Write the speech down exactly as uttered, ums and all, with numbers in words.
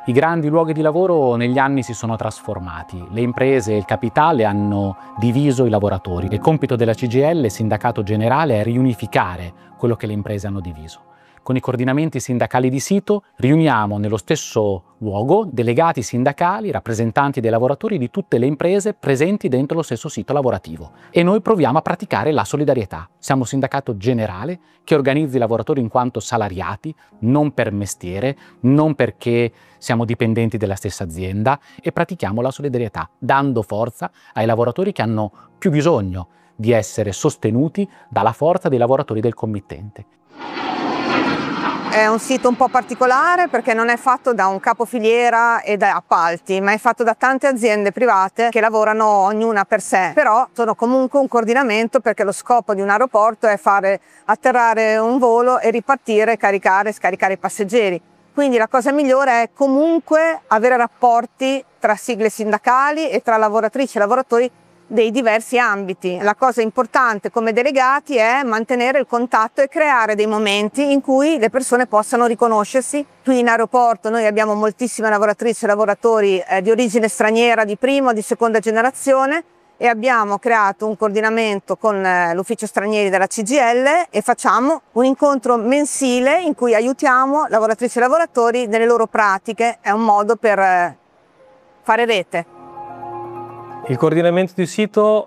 I grandi luoghi di lavoro negli anni si sono trasformati, le imprese e il capitale hanno diviso i lavoratori. Il compito della C G I L, sindacato generale, è riunificare quello che le imprese hanno diviso. Con i coordinamenti sindacali di sito riuniamo nello stesso luogo delegati sindacali, rappresentanti dei lavoratori di tutte le imprese presenti dentro lo stesso sito lavorativo e noi proviamo a praticare la solidarietà. Siamo un sindacato generale che organizza i lavoratori in quanto salariati, non per mestiere, non perché siamo dipendenti della stessa azienda, e pratichiamo la solidarietà dando forza ai lavoratori che hanno più bisogno di essere sostenuti dalla forza dei lavoratori del committente. È un sito un po' particolare perché non è fatto da un capofiliera e da appalti, ma è fatto da tante aziende private che lavorano ognuna per sé, però sono comunque un coordinamento perché lo scopo di un aeroporto è fare atterrare un volo e ripartire, caricare e scaricare i passeggeri. Quindi la cosa migliore è comunque avere rapporti tra sigle sindacali e tra lavoratrici e lavoratori dei diversi ambiti. La cosa importante come delegati è mantenere il contatto e creare dei momenti in cui le persone possano riconoscersi. Qui in aeroporto noi abbiamo moltissime lavoratrici e lavoratori eh, di origine straniera di prima o di seconda generazione e abbiamo creato un coordinamento con eh, l'ufficio stranieri della C G I L e facciamo un incontro mensile in cui aiutiamo lavoratrici e lavoratori nelle loro pratiche. È un modo per eh, fare rete. Il coordinamento di sito